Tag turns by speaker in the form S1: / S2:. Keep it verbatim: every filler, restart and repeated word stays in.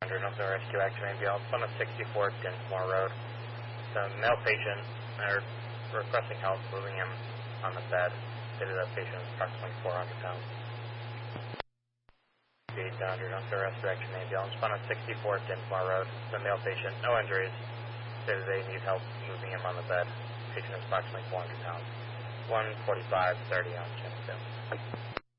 S1: Northern Rescue Action Ambulance, one of sixty-four Dinsmore Road. It's a male patient, they're requesting help moving him on the bed. Stated that patient is approximately four hundred pounds. eight hundred Northern Rescue Action Ambulance, one of sixty-four Dinsmore Road. It's a male patient, no injuries. Stated they need help moving him on the bed. Patient is approximately four hundred pounds. one forty-five thirty on Jim.